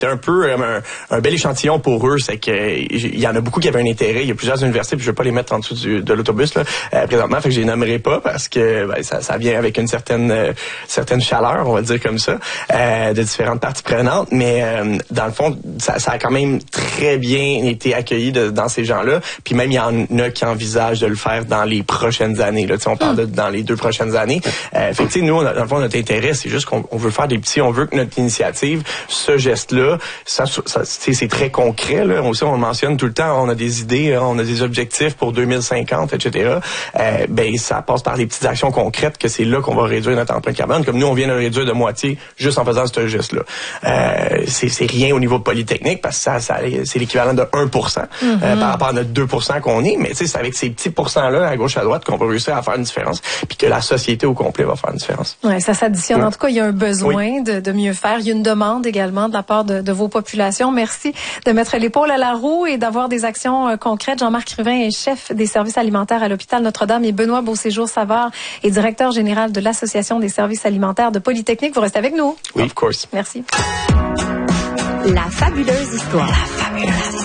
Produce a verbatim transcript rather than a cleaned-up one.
un peu un, un bel échantillon pour eux, c'est que il y en a beaucoup qui avaient un intérêt. Il y a plusieurs universités, puis je veux pas les mettre en dessous du, de l'autobus là, euh, présentement, fait que je les nommerai pas parce que ben, ça, ça vient avec une certaine euh, certaine chaleur, on va dire comme ça, euh, de différentes parties prenantes. Mais euh, dans le fond, ça, ça a quand même très bien été accueilli de, dans ces gens-là. Puis même il y en a qui envisagent de le faire dans les prochaines années. Là, tu sais, on parle de dans les deux prochaines années. Euh, fait que tu sais, nous, on a, dans le fond, notre intérêt, c'est juste qu'on on veut faire des petits, on veut que notre initiative, ce geste-là. Ça, ça c'est très concret. Là. Aussi, on le mentionne tout le temps. On a des idées, on a des objectifs pour deux mille cinquante, et cetera. Euh, ben, ça passe par des petites actions concrètes que c'est là qu'on va réduire notre empreinte carbone. Comme nous, on vient de le réduire de moitié juste en faisant ce geste-là. Euh, c'est, c'est rien au niveau polytechnique parce que ça, ça c'est l'équivalent de un pour cent mm-hmm. euh, par rapport à notre deux pour cent qu'on est. Mais c'est avec ces petits pourcents-là à gauche à droite qu'on va réussir à faire une différence, puis que la société au complet va faire une différence. Ouais, ça s'additionne. Ouais. En tout cas, il y a un besoin oui. de, de mieux faire. Il y a une demande également de la part de, de vos populations. Merci de mettre l'épaule à la roue et d'avoir des actions euh, concrètes. Jean-Marc Ruvin est chef des services alimentaires à l'hôpital Notre-Dame et Benoît Beauséjour-Savard est directeur général de l'Association des services alimentaires de Polytechnique. Vous restez avec nous. Oui, of course. Merci. La fabuleuse histoire. La fabuleuse